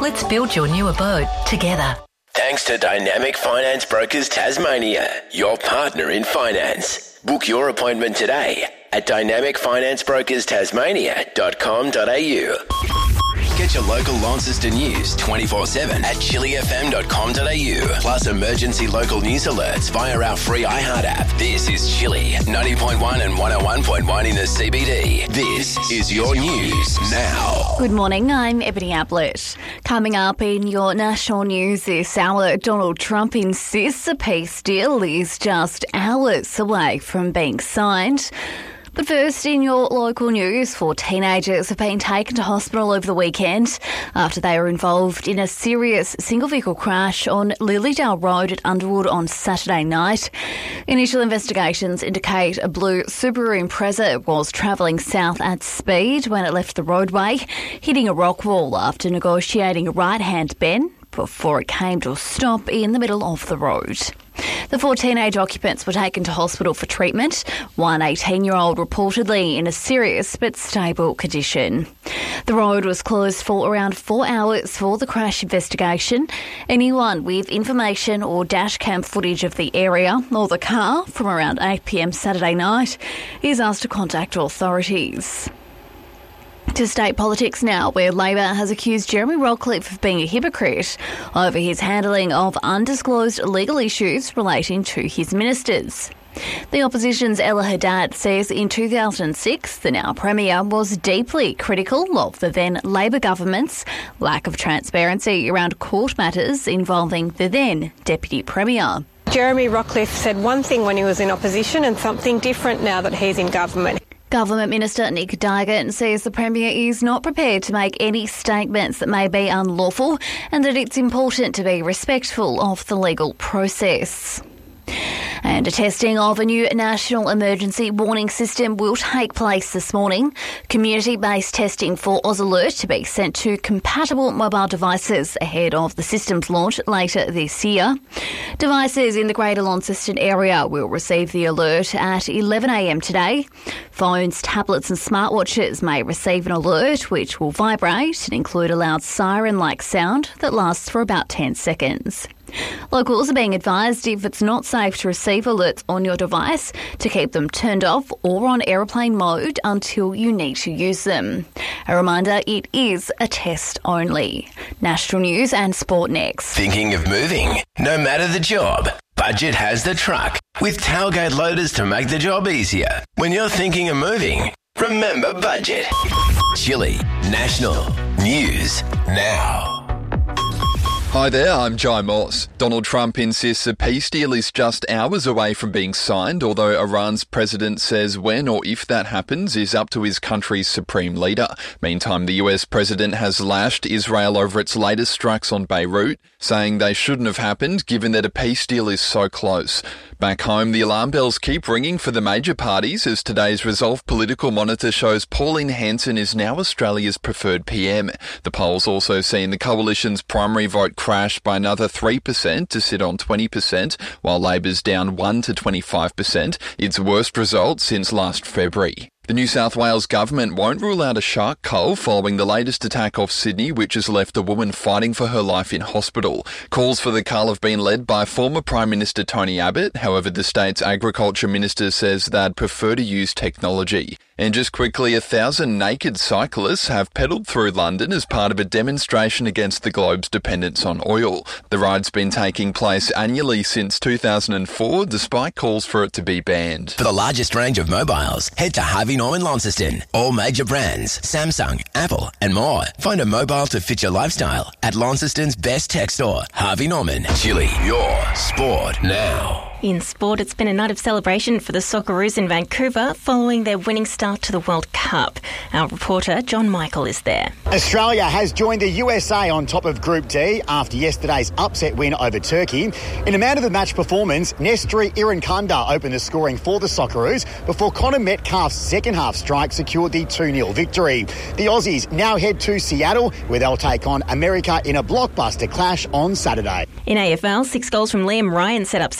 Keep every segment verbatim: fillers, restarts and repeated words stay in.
Let's build your new abode together. Thanks to Dynamic Finance Brokers Tasmania, your partner in finance. Book your appointment today at dynamic finance brokers tasmania dot com dot a u. Get your local Launceston news twenty-four seven at chili f m dot com dot a u. Plus emergency local news alerts via our free iHeart app. This is Chili, ninety point one and one oh one point one in the C B D. This is your news now. Good morning, I'm Ebony Ablett. Coming up in your national news this hour, Donald Trump insists a peace deal is just hours away from being signed. But first, in your local news, four teenagers have been taken to hospital over the weekend after they were involved in a serious single-vehicle crash on Lilydale Road at Underwood on Saturday night. Initial investigations indicate a blue Subaru Impreza was travelling south at speed when it left the roadway, hitting a rock wall after negotiating a right-hand bend before it came to a stop in the middle of the road. The four teenage occupants were taken to hospital for treatment, one eighteen-year-old reportedly in a serious but stable condition. The road was closed for around four hours for the crash investigation. Anyone with information or dashcam footage of the area or the car from around eight p m Saturday night is asked to contact authorities. To state politics now, where Labor has accused Jeremy Rockliff of being a hypocrite over his handling of undisclosed legal issues relating to his ministers. The opposition's Ella Haddad says in two thousand six, the now Premier was deeply critical of the then Labor government's lack of transparency around court matters involving the then Deputy Premier. Jeremy Rockliff said one thing when he was in opposition and something different now that he's in government. Government Minister Nick Duigan says the Premier is not prepared to make any statements that may be unlawful and that it's important to be respectful of the legal process. And a testing of a new national emergency warning system will take place this morning. Community-based testing for AusAlert to be sent to compatible mobile devices ahead of the system's launch later this year. Devices in the Greater Launceston area will receive the alert at eleven a m today. Phones, tablets and smartwatches may receive an alert which will vibrate and include a loud siren-like sound that lasts for about ten seconds. Locals are being advised if it's not safe to receive alerts on your device to keep them turned off or on aeroplane mode until you need to use them. A reminder, it is a test only. National news and sport next. Thinking of moving? No matter the job, Budget has the truck with tailgate loaders to make the job easier. When you're thinking of moving, remember Budget. Chili National News Now. Hi there, I'm Jai Moss. Donald Trump insists a peace deal is just hours away from being signed, although Iran's president says when or if that happens is up to his country's supreme leader. Meantime, the U S president has lashed Israel over its latest strikes on Beirut, saying they shouldn't have happened given that a peace deal is so close. Back home, the alarm bells keep ringing for the major parties as today's Resolve Political Monitor shows Pauline Hanson is now Australia's preferred P M. The poll's also seen the coalition's primary vote crash by another three percent to sit on twenty percent, while Labor's down one to twenty-five percent, its worst result since last February. The New South Wales government won't rule out a shark cull following the latest attack off Sydney, which has left a woman fighting for her life in hospital. Calls for the cull have been led by former Prime Minister Tony Abbott. However, the state's Agriculture Minister says they'd prefer to use technology. And just quickly, a thousand naked cyclists have pedalled through London as part of a demonstration against the globe's dependence on oil. The ride's been taking place annually since two thousand four, despite calls for it to be banned. For the largest range of mobiles, head to Harvey Norman Launceston. All major brands, Samsung, Apple and more. Find a mobile to fit your lifestyle at Launceston's best tech store, Harvey Norman. Chili, your sport now. In sport, it's been a night of celebration for the Socceroos in Vancouver following their winning start to the World Cup. Our reporter, John Michael, is there. Australia has joined the U S A on top of Group D after yesterday's upset win over Turkey. In a man-of-the-match performance, Nestori Irankunda opened the scoring for the Socceroos before Connor Metcalf's second-half strike secured the two nil victory. The Aussies now head to Seattle, where they'll take on America in a blockbuster clash on Saturday. In A F L, six goals from Liam Ryan set up St Kilda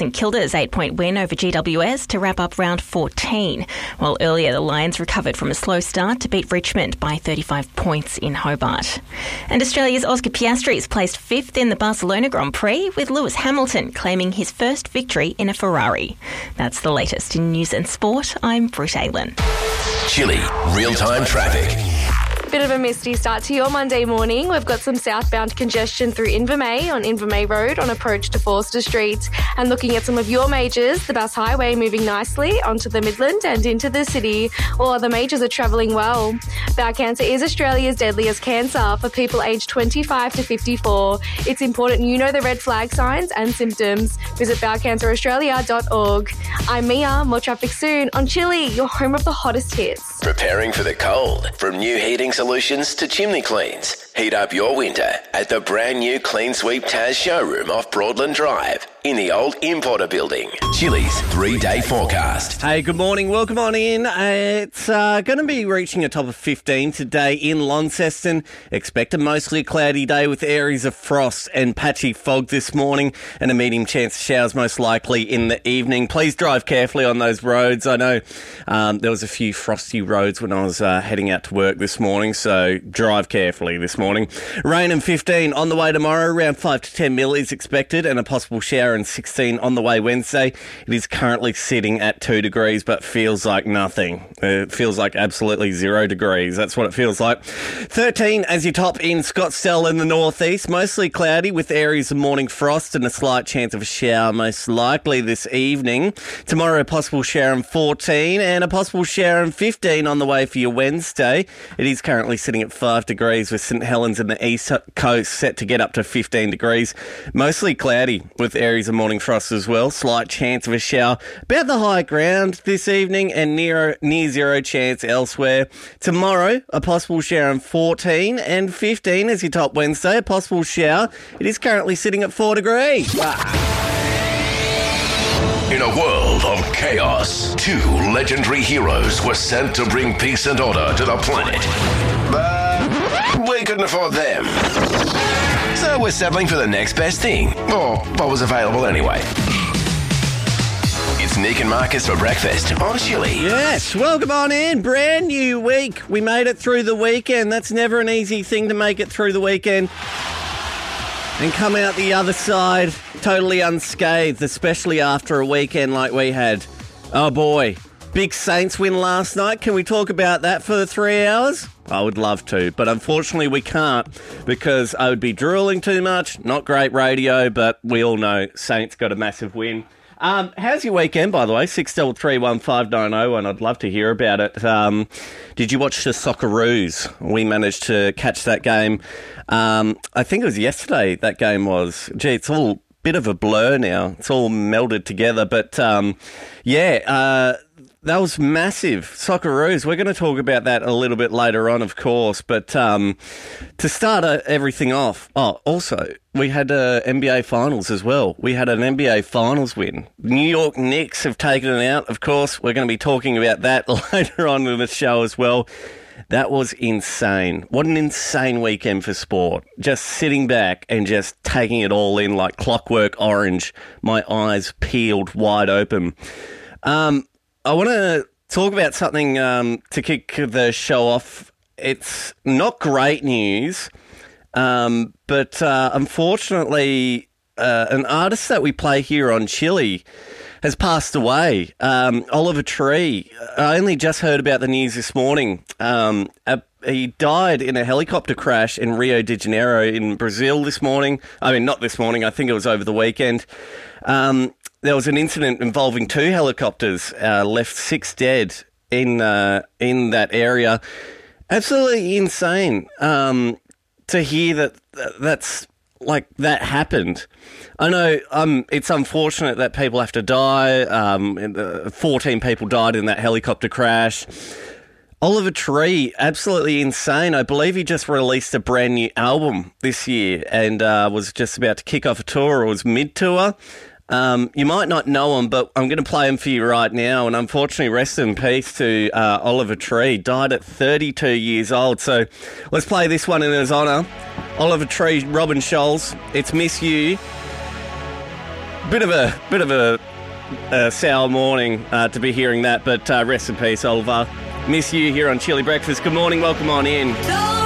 Roosters' eight-point win over G W S to wrap up round fourteen, while earlier the Lions recovered from a slow start to beat Richmond by thirty-five points in Hobart. And Australia's Oscar Piastri is placed fifth in the Barcelona Grand Prix, with Lewis Hamilton claiming his first victory in a Ferrari. That's the latest in news and sport. I'm Britt Aylan. Chilly real-time traffic. Bit of a misty start to your Monday morning. We've got some southbound congestion through Invermay on Invermay Road on approach to Forster Street. And looking at some of your majors, the Bass Highway moving nicely onto the Midland and into the city. All other majors are travelling well. Bowel cancer is Australia's deadliest cancer for people aged twenty-five to fifty-four. It's important you know the red flag signs and symptoms. Visit bowel cancer australia dot org. I'm Mia. More traffic soon on Chilly, your home of the hottest hits. Preparing for the cold. From new heating solutions to chimney cleans. Heat up your winter at the brand new Clean Sweep Taz showroom off Broadland Drive in the old Importer building. Chilly's three-day forecast. Hey, good morning. Welcome on in. Uh, it's uh, going to be reaching a top of fifteen today in Launceston. Expect a mostly cloudy day with areas of frost and patchy fog this morning and a medium chance of showers most likely in the evening. Please drive carefully on those roads. I know um, there was a few frosty roads when I was uh, heading out to work this morning, so drive carefully this morning. Rain and fifteen on the way tomorrow. Around five to ten mil is expected and a possible shower and sixteen on the way Wednesday. It is currently sitting at two degrees but feels like nothing. It feels like absolutely zero degrees. That's what it feels like. thirteen as you top in Scottsdale in the northeast. Mostly cloudy with areas of morning frost and a slight chance of a shower most likely this evening. Tomorrow a possible shower and fourteen and a possible shower and fifteen on the way for your Wednesday. It is currently sitting at five degrees with St Helens in the east coast set to get up to fifteen degrees. Mostly cloudy with areas of morning frost as well. Slight chance of a shower about the high ground this evening and near, near zero chance elsewhere. Tomorrow, a possible shower in fourteen and fifteen as your top Wednesday. A possible shower. It is currently sitting at four degrees. In a world of chaos, two legendary heroes were sent to bring peace and order to the planet. But we couldn't afford them. So we're settling for the next best thing, or what was available anyway. It's Nick and Marcus for breakfast on Chilly. Yes, welcome on in. Brand new week. We made it through the weekend. That's never an easy thing to make it through the weekend and come out the other side totally unscathed, especially after a weekend like we had. Oh boy, big Saints win last night. Can we talk about that for three hours? I would love to, but unfortunately we can't because I would be drooling too much. Not great radio, but we all know Saints got a massive win. Um, how's your weekend, by the way? six double three one five nine oh, and I'd love to hear about it. Um, did you watch the Socceroos? We managed to catch that game. Um, I think it was yesterday that game was. Gee, it's all a bit of a blur now. It's all melded together. But, um, yeah, uh, that was massive. Socceroos. We're going to talk about that a little bit later on, of course. But um, to start uh, everything off, oh, also, we had uh, N B A Finals as well. We had an N B A Finals win. New York Knicks have taken it out, of course. We're going to be talking about that later on in the show as well. That was insane. What an insane weekend for sport. Just sitting back and just taking it all in like Clockwork Orange. My eyes peeled wide open. Um, I want to talk about something um, to kick the show off. It's not great news, um, but uh, unfortunately, uh, an artist that we play here on Chilly has passed away. Um, Oliver Tree. I only just heard about the news this morning. Um, uh, he died in a helicopter crash in Rio de Janeiro in Brazil this morning. I mean, not this morning. I think it was over the weekend. Um, there was an incident involving two helicopters, uh, left six dead in uh, in that area. Absolutely insane um, to hear that that's like that happened. I know um, it's unfortunate that people have to die. Um, fourteen people died in that helicopter crash. Oliver Tree, absolutely insane. I believe he just released a brand new album this year and uh, was just about to kick off a tour, or was mid-tour. Um, you might not know him, but I'm going to play him for you right now. And unfortunately, rest in peace to uh, Oliver Tree. Died at thirty-two years old. So let's play this one in his honour. Oliver Tree, Robin Scholes. It's Miss You. Bit of a bit of a uh, sour morning uh, to be hearing that, but uh, rest in peace, Oliver. Miss you here on Chili Breakfast. Good morning, welcome on in.